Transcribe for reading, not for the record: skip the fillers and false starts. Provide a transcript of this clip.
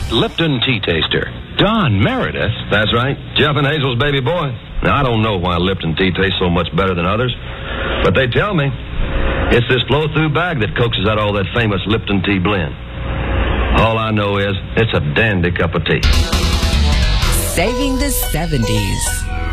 Lipton tea taster. Don Meredith? That's right. Jeff and Hazel's baby boy. Now, I don't know why Lipton tea tastes so much better than others, but they tell me it's this flow-through bag that coaxes out all that famous Lipton tea blend. All I know is it's a dandy cup of tea. Saving the 70s.